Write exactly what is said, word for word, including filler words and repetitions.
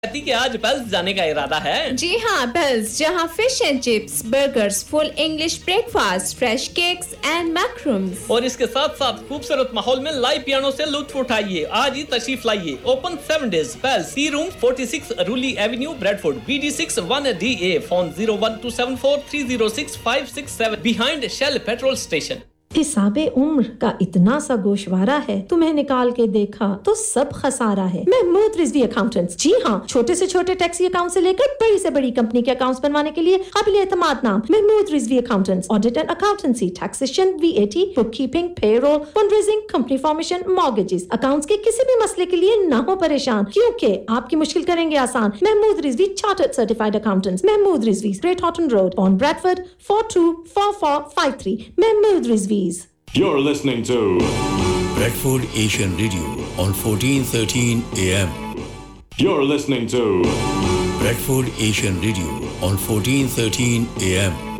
کہ آج بیلز جانے کا ارادہ ہے. جی ہاں بیلز جہاں fish and chips burgers full English break fast fresh cakes and میکرومز اور اس کے ساتھ ساتھ خوبصورت ماحول میں لائیو پیانو سے لطف اٹھائیے. آج ہی تشریف لائیے. Open seven days. Bells C room forty six رولی avenue bread Ford B D six one D A. Phone zero one to seven four three zero six five six seven behind shell petrol station. حساب عمر کا اتنا سا گوشوارہ ہے, تمہیں نکال کے دیکھا تو سب خسارہ ہے. محمود رضوی اکاؤنٹنٹس, جی ہاں, چھوٹے سے چھوٹے ٹیکسی اکاؤنٹ سے لے کر بڑی سے بڑی کمپنی کے اکاؤنٹس بنوانے کے لیے قابل اعتماد نام Mahmood Rizvi accountants. Audit and accountancy, taxation, we A T, book keeping, pay role, fund raising, company formation, mortgages. Accounts کے کسی بھی مسئلے کے لیے نہ ہو پریشان, کیونکہ آپ کی مشکل کریں گے آسان. Mahmood Rizvi chartered certified accountants. Mahmood Rizvi, great ہاٹن road, Pawan Bradford, four two four four five three. Mahmood رضویز. You're listening to Bradford Asian Radio on fourteen thirteen A M. You're listening to Bradford Asian Radio on fourteen thirteen A M.